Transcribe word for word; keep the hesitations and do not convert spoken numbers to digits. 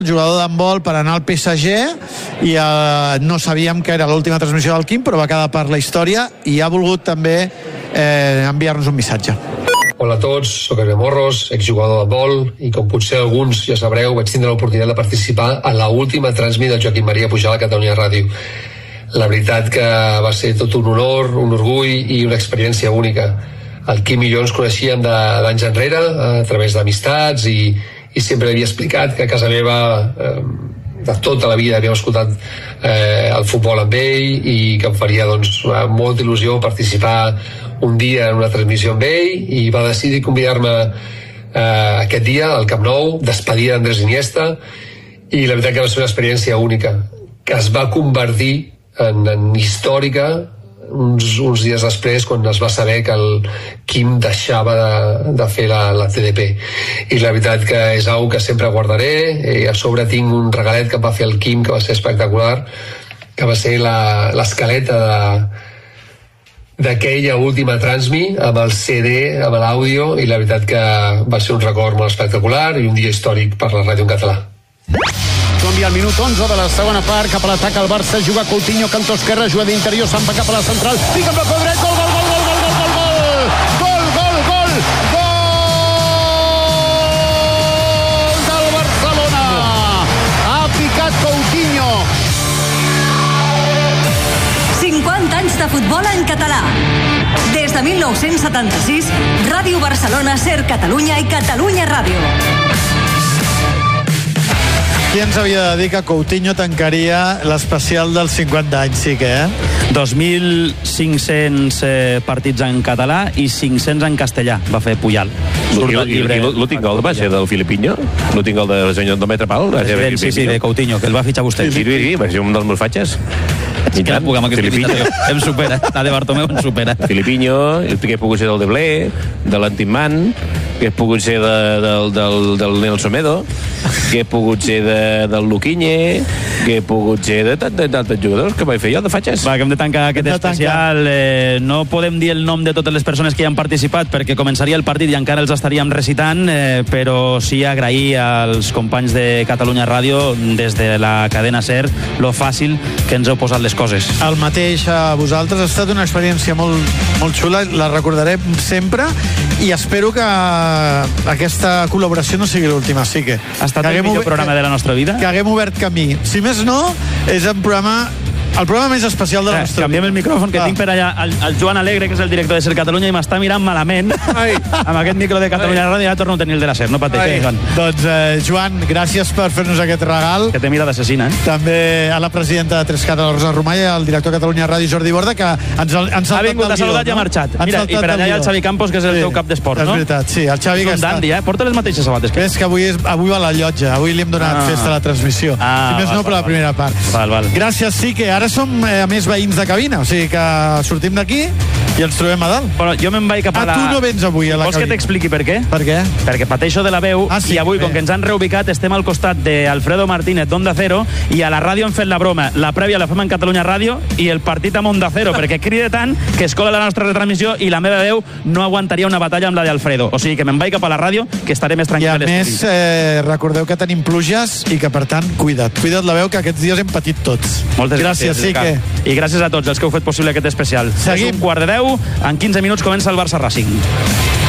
jugador d'handbol per anar al P S G, i eh, no sabíem que era l'última transmissió del Quim, però va quedar per la història i ha volgut també eh, enviar-nos un missatge. Hola a tots, soc Hervé Morros, exjugador d'handbol, i com potser alguns ja sabreu, vaig tindre l'oportunitat de participar a l'última transmissió del Joaquim Maria Pujal a Catalunya Ràdio. La veritat que va ser tot un honor, un orgull i una experiència única. El Quim i jo ens coneixíem d'anys enrere, a través d'amistats, i i sempre havia explicat que a casa meva eh, de tota la vida havíem escoltat eh, el futbol amb ell, i que em faria doncs, molta il·lusió participar un dia en una transmissió amb ell, i va decidir convidar-me eh, aquest dia al Camp Nou, despedir d'Andrés Iniesta, i la veritat que va ser una experiència única, que es va convertir en, en històrica uns, uns dies després, quan es va saber que el Quim deixava de, de fer la, la T D P. I la veritat que és una que sempre guardaré, i a sobre tinc un regalet que em va fer el Quim, que va ser espectacular, que va ser l'escaleta de d'aquella última transmi amb el C D, amb l'àudio, i la veritat que va ser un record molt espectacular i un dia històric per la ràdio en català. Canvia al minut onze de la segona part, cap a l'atac al Barça, juga Coutinho, cantó esquerre, juga d'interior, se'n va cap a la central, pica amb la peu dret, gol, gol, gol, gol, gol, gol, gol, gol, gol, gol del Barcelona. Ha picat Coutinho. cinquanta anys de futbol en català. Des de mil nou-cents setanta-sis, Ràdio Barcelona, Ser Catalunya i Catalunya Ràdio. Qui ens havia de dir que Coutinho tancaria l'especial dels cinquanta anys, sí que, eh? dos mil cinc-cents eh, partits en català i cinc-cents en castellà, va fer Puyal. L'últim gol va ser del Filipinho? L'últim gol del senyor Dometre Pal? Sí, sí, de Coutinho, que el va fitxar vostè. Sí, sí, va ser un dels meus fatxes. I que puc amb aquesta imitació. Em supera, la de Bartomeu em supera. Filipinho, que he pogut ser del Deblé, de l'Antimán, que he pogut ser de, del, del, del Nelson Medo, que he pogut ser de, del Luquiñe, que he pogut ser de tantes jugadors que vaig fer jo de fatxes. Va, que hem de tancar aquest de especial. Eh, no podem dir el nom de totes les persones que hi han participat perquè començaria el partit i encara els estaríem recitant, eh, però sí agrair als companys de Catalunya Ràdio des de la cadena SER lo fàcil que ens heu posat les coses. El mateix a vosaltres. Ha estat una experiència molt, molt xula, la recordaré sempre, i espero que aquesta col·laboració no sigui l'última. Sí que ha estat el millor programa de la nostra vida, que haguem obert camí. Si més no, és un programa, el programa més especial de la nostra Canviem vida. el micròfon, que ah. tinc per allà el, el Joan Alegre, que és el director de Ser Catalunya, i m'està mirant malament. Ai. Amb aquest micro de Catalunya Ràdio. Ja torno a tenir el de la Ser, no pateix, Joan. Doncs, eh, Joan, gràcies per fer-nos aquest regal. Que té mira d'assassina, eh? També a la presidenta de Trescat, la Rosa Romà, i al director de Catalunya Ràdio, Jordi Borda, que ens, ens ha vingut, ha saludat i ha marxat. Mira, i per allà hi ha el Xavi Campos, que és el sí, teu cap d'esport, no? És veritat, sí, el Xavi que està... Dandi, eh? Porta les mateixes sabates. Que... És que avui, és, avui va a la llotja, avui li hem donat ah. festa a la transmissió. Ah, si més val, no, per la primera part. Val, val. Gràcies, sí, que ara som, eh, a més, veïns de cabina, o sigui que sortim d'aquí i ens trobem a dalt. Bueno, jo me'n vaig cap a la... Ah, tu no vens avui a la Vols cabina? que t'expliqui per què? Per què? Perquè pateixo de la veu, ah, sí, i avui, bé. com que ens han reubicat, estem al costat d'Alfredo Martínez d'Onda Cero, i a la ràdio hem fet la broma. La prèvia la fem en Catalunya Ràdio i el partit amb Onda Cero, perquè crida tant que es cola la nostra retransmissió i la meva veu no aguantaria una batalla amb la d'Alfredo. O sigui que me'n vaig cap a la ràdio, que estaré més tranquil. I a més, eh, recordeu que tenim pluges i que, per tant, cuida't. Cuida't la veu, que aquests dies hem patit tots. Moltes gràcies, gràcies sí que... I gràcies a tots els que heu fet possible aquest especial. Seguim. És un quart de deu, en quinze minuts comença el Barça Racing.